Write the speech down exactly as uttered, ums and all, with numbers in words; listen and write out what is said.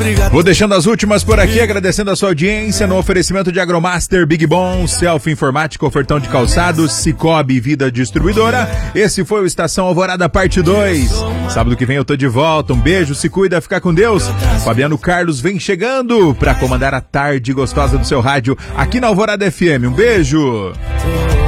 Vou deixando as últimas por aqui, agradecendo a sua audiência no oferecimento de Agromaster, Big Bom, Self Informática, ofertão de calçados, Cicobi Vida Distribuidora. Esse foi o Estação Alvorada Parte dois. Sábado que vem eu tô de volta. Um beijo, se cuida, fica com Deus. Fabiano Carlos vem chegando para comandar a tarde gostosa do seu rádio aqui na Alvorada F M. Um beijo.